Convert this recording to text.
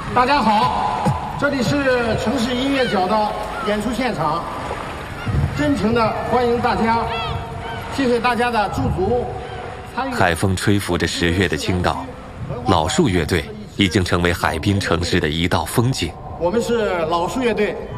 大家好，这里是城市音乐角的演出现场，真诚的欢迎大家，谢谢大家的驻足参与。 海风吹拂着10月的青岛，老树乐队已经成为海滨城市的一道风景。 我们是老树乐队。